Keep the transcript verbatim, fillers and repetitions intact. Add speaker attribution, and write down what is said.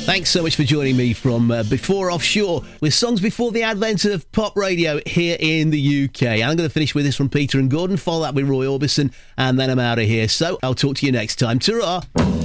Speaker 1: Thanks so much for joining me from uh, Before Offshore with songs before the advent of pop radio here in the U K. I'm going to finish with this from Peter and Gordon, follow that with Roy Orbison, and then I'm out of here. So I'll talk to you next time. Ta-ra!